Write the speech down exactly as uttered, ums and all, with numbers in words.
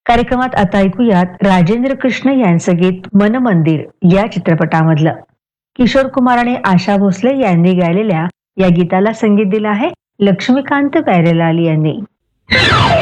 कार्यक्रमात आता ऐकूयात राजेंद्र कृष्ण यांचं गीत मन मंदिर या चित्रपटामधलं. किशोर कुमार आणि आशा भोसले यांनी गायलेल्या या गीताला संगीत दिलं आहे लक्ष्मीकांत प्यारेलाल यांनी.